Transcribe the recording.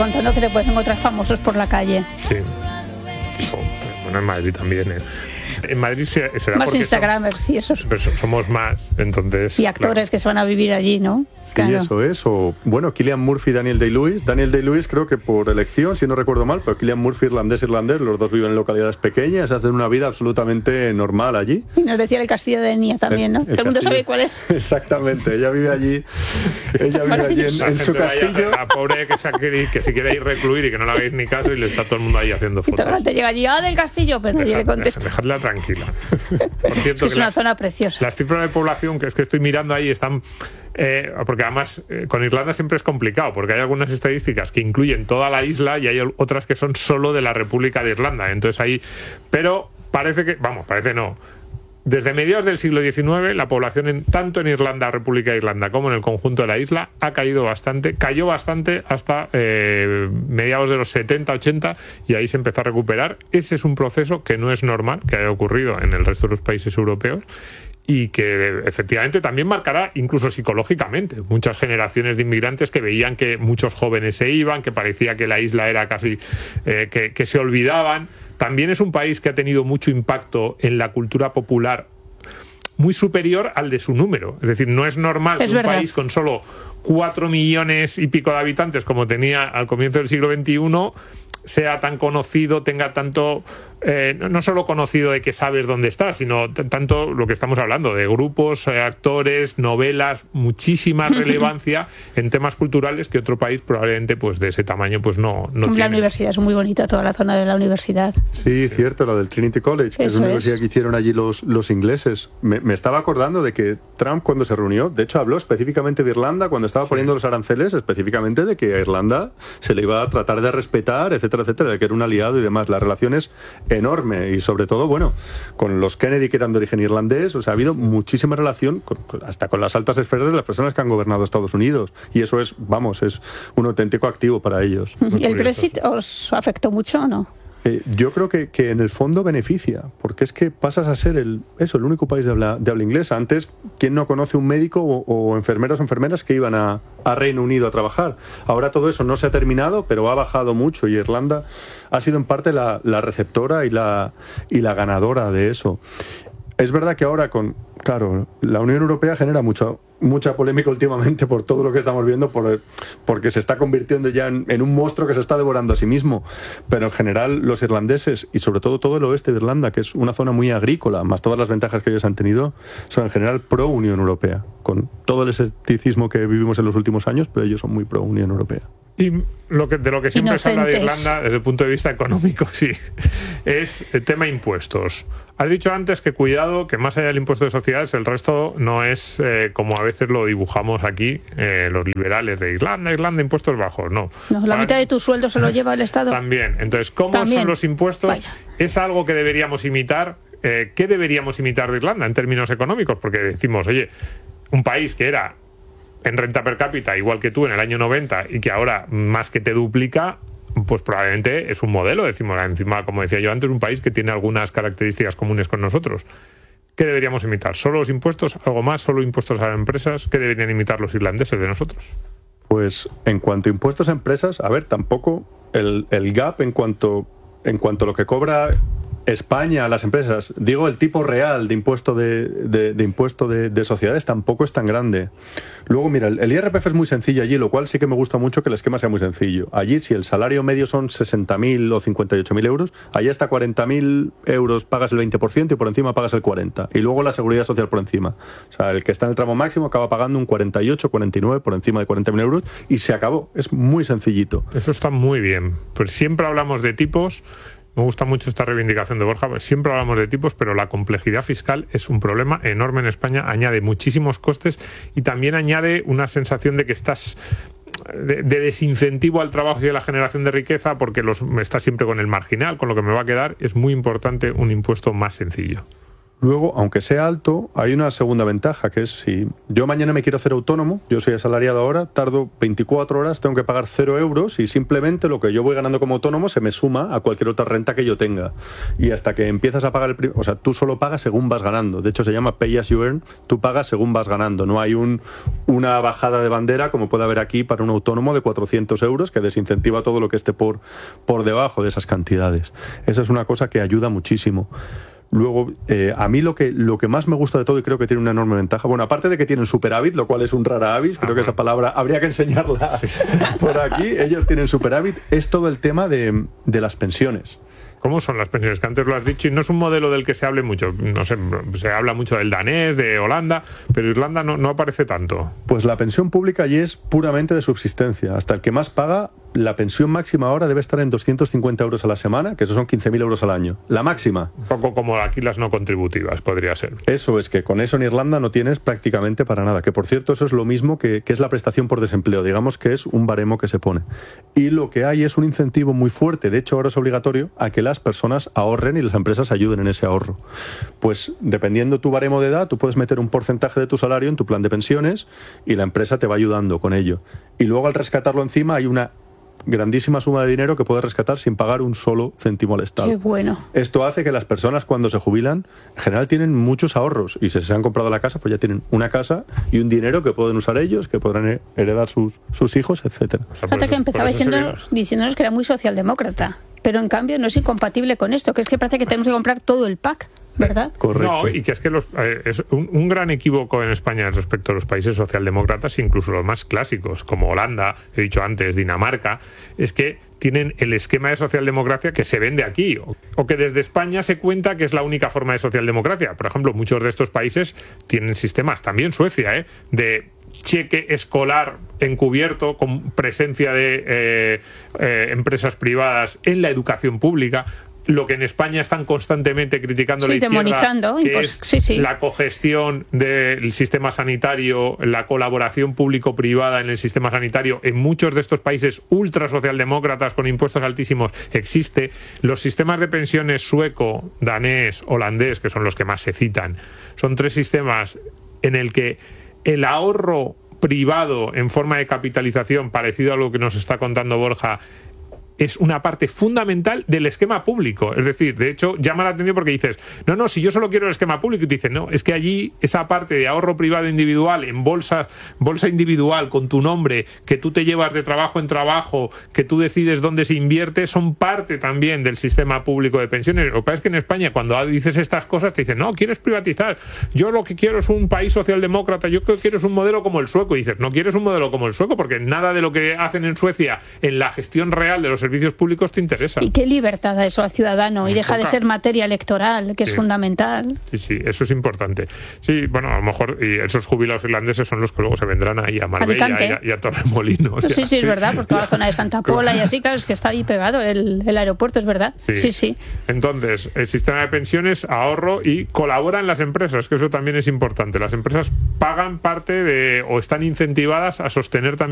contando que te puedes encontrar famosos por la calle. Sí. Bueno, en Madrid también, En Madrid será más porque instagramers y esos. somos más, entonces... Y actores, claro, que se van a vivir allí, ¿no? Sí, claro. Eso es. O, bueno, Cillian Murphy y Daniel Day-Lewis. Daniel Day-Lewis creo que por elección, si no recuerdo mal, pero Cillian Murphy irlandés, los dos viven en localidades pequeñas, hacen una vida absolutamente normal allí. Y nos decía el castillo de Enya también, ¿no? Todo el mundo sabe cuál es. Exactamente, ella vive allí en su castillo. La pobre que se quiere ir recluir y que no le hagáis ni caso y le está todo el mundo ahí haciendo fotos. Y todo el te llega allí, del castillo, pero nadie le contesta. Dejadla tranquila. Por cierto, es una zona preciosa. Las cifras de población que estoy mirando ahí están... porque además con Irlanda siempre es complicado, porque hay algunas estadísticas que incluyen toda la isla y hay otras que son solo de la República de Irlanda. Entonces ahí... Pero parece no. Desde mediados del siglo XIX, la población tanto en Irlanda, República de Irlanda, como en el conjunto de la isla, cayó bastante hasta mediados de los 70, 80, y ahí se empezó a recuperar. Ese es un proceso que no es normal que haya ocurrido en el resto de los países europeos, y que efectivamente también marcará incluso psicológicamente muchas generaciones de inmigrantes que veían que muchos jóvenes se iban, que parecía que la isla era casi que se olvidaban. También es un país que ha tenido mucho impacto en la cultura popular, muy superior al de su número. Es decir, no es normal que un país con solo 4 millones y pico de habitantes como tenía al comienzo del siglo XXI sea tan conocido, tenga tanto, no solo conocido de que sabes dónde está, sino tanto lo que estamos hablando, de grupos, actores, novelas, muchísima relevancia en temas culturales que otro país probablemente pues de ese tamaño pues no tiene. La universidad es muy bonita, toda la zona de la universidad. Sí, cierto, la del Trinity College, que es una universidad que hicieron allí los ingleses. Me estaba acordando de que Trump, cuando se reunió, de hecho habló específicamente de Irlanda, cuando estaba poniendo los aranceles, específicamente de que a Irlanda se le iba a tratar de respetar, etcétera, de que era un aliado y demás. La relación es enorme y sobre todo, bueno, con los Kennedy, que eran de origen irlandés, o sea, ha habido muchísima relación hasta con las altas esferas de las personas que han gobernado Estados Unidos, y eso es un auténtico activo para ellos. ¿Y el Brexit os afectó mucho o no? Yo creo que en el fondo beneficia, porque es que pasas a ser el único país de habla inglesa. Antes, ¿quién no conoce un médico o enfermeros o enfermeras que iban a Reino Unido a trabajar? Ahora todo eso no se ha terminado, pero ha bajado mucho, y Irlanda ha sido en parte la receptora y la ganadora de eso. Es verdad que ahora claro, la Unión Europea genera mucha polémica últimamente por todo lo que estamos viendo, porque se está convirtiendo ya en un monstruo que se está devorando a sí mismo. Pero en general los irlandeses, y sobre todo el oeste de Irlanda, que es una zona muy agrícola, más todas las ventajas que ellos han tenido, son en general pro Unión Europea, con todo el escepticismo que vivimos en los últimos años, pero ellos son muy pro Unión Europea. Y de lo que siempre se habla de Irlanda desde el punto de vista económico, sí, es el tema impuestos. Has dicho antes que cuidado, que más allá del impuesto de sociedades, el resto no es como a veces lo dibujamos aquí los liberales de Irlanda, impuestos bajos, no. La mitad de tu sueldo se lo lleva el Estado. También. Entonces, ¿cómo son los impuestos? Vaya. ¿Es algo que deberíamos imitar? ¿Qué deberíamos imitar de Irlanda en términos económicos? Porque decimos, oye, un país que era en renta per cápita igual que tú en el año 90 y que ahora más que te duplica, pues probablemente es un modelo. Decimos, encima, como decía yo antes, un país que tiene algunas características comunes con nosotros. ¿Qué deberíamos imitar? ¿Solo los impuestos? ¿Algo más? ¿Solo impuestos a las empresas? ¿Qué deberían imitar los irlandeses de nosotros? Pues en cuanto a impuestos a empresas, a ver, tampoco el gap en cuanto a lo que cobra España a las empresas, digo, el tipo real de impuesto de sociedades tampoco es tan grande. Luego, mira, el IRPF es muy sencillo allí, lo cual sí que me gusta mucho que el esquema sea muy sencillo. Allí, si el salario medio son 60.000 o 58.000 euros, allí hasta 40.000 euros pagas el 20% y por encima pagas el 40%. Y luego la seguridad social por encima. O sea, el que está en el tramo máximo acaba pagando un 48, 49 por encima de 40.000 euros y se acabó. Es muy sencillito. Eso está muy bien. Pues siempre hablamos de tipos. Me gusta mucho esta reivindicación de Borja, pues siempre hablamos de tipos, pero la complejidad fiscal es un problema enorme en España, añade muchísimos costes y también añade una sensación de que estás de desincentivo al trabajo y a la generación de riqueza, porque estás siempre con el marginal, con lo que me va a quedar. Es muy importante un impuesto más sencillo. Luego, aunque sea alto, hay una segunda ventaja, que es si yo mañana me quiero hacer autónomo, yo soy asalariado ahora, tardo 24 horas, tengo que pagar 0 euros y simplemente lo que yo voy ganando como autónomo se me suma a cualquier otra renta que yo tenga. Y hasta que empiezas a pagar o sea, tú solo pagas según vas ganando. De hecho, se llama Pay as you earn, tú pagas según vas ganando. No hay una bajada de bandera como puede haber aquí para un autónomo de 400 euros que desincentiva todo lo que esté por debajo de esas cantidades. Esa es una cosa que ayuda muchísimo. Luego, a mí lo que más me gusta de todo, y creo que tiene una enorme ventaja, bueno, aparte de que tienen superávit, lo cual es un rara avis, creo que esa palabra habría que enseñarla por aquí, ellos tienen superávit, es todo el tema de las pensiones. ¿Cómo son las pensiones? Que antes lo has dicho y no es un modelo del que se hable mucho. No sé, se habla mucho del danés, de Holanda, pero Irlanda no aparece tanto. Pues la pensión pública allí es puramente de subsistencia. Hasta el que más paga, la pensión máxima ahora debe estar en 250 euros a la semana, que eso son 15.000 euros al año. La máxima. Un poco como aquí las no contributivas, podría ser. Eso es, que con eso en Irlanda no tienes prácticamente para nada. Que por cierto, eso es lo mismo que es la prestación por desempleo. Digamos que es un baremo que se pone. Y lo que hay es un incentivo muy fuerte, de hecho ahora es obligatorio, a que las personas ahorren y las empresas ayuden en ese ahorro. Pues dependiendo tu baremo de edad, tú puedes meter un porcentaje de tu salario en tu plan de pensiones y la empresa te va ayudando con ello. Y luego al rescatarlo encima hay una grandísima suma de dinero que puedes rescatar sin pagar un solo céntimo al Estado. Qué bueno. Esto hace que las personas cuando se jubilan en general tienen muchos ahorros y si se han comprado la casa pues ya tienen una casa y un dinero que pueden usar ellos, que podrán heredar sus hijos, etcétera. O sea, Fíjate que empezaba diciéndonos que era muy socialdemócrata, pero en cambio no es incompatible con esto, que es que parece que tenemos que comprar todo el pack, ¿verdad? Correcto. No, y que es que es un gran equívoco en España respecto a los países socialdemócratas, incluso los más clásicos, como Holanda, he dicho antes, Dinamarca, es que tienen el esquema de socialdemocracia que se vende aquí, o que desde España se cuenta que es la única forma de socialdemocracia. Por ejemplo, muchos de estos países tienen sistemas, también Suecia, de cheque escolar encubierto con presencia de empresas privadas en la educación pública. Lo que en España están constantemente criticando la izquierda, demonizando, que es la cogestión del sistema sanitario, la colaboración público-privada en el sistema sanitario, en muchos de estos países ultra socialdemócratas con impuestos altísimos existe. Los sistemas de pensiones sueco, danés, holandés, que son los que más se citan, son tres sistemas en el que el ahorro privado en forma de capitalización, parecido a lo que nos está contando Borja, es una parte fundamental del esquema público. Es decir, de hecho, llama la atención porque dices, no, si yo solo quiero el esquema público, y te dicen, no, es que allí esa parte de ahorro privado individual en bolsa individual con tu nombre, que tú te llevas de trabajo en trabajo, que tú decides dónde se invierte, son parte también del sistema público de pensiones. Lo que pasa es que en España, cuando dices estas cosas, te dicen, no, quieres privatizar. Yo lo que quiero es un país socialdemócrata, yo creo que quiero un modelo como el sueco. Y dices, no quieres un modelo como el sueco porque nada de lo que hacen en Suecia en la gestión real de los servicios públicos te interesa. ¿Y qué libertad da eso al ciudadano? Y deja de ser materia electoral, que es fundamental. Sí, eso es importante. Sí, bueno, a lo mejor y esos jubilados irlandeses son los que luego se vendrán ahí a Marbella y a Torremolinos. Sí, es verdad, por toda la zona de Santa Pola y así, claro, es que está ahí pegado el aeropuerto, es verdad. Sí. Entonces, el sistema de pensiones, ahorro y colaboran las empresas, que eso también es importante. Las empresas pagan parte de, o están incentivadas a sostener también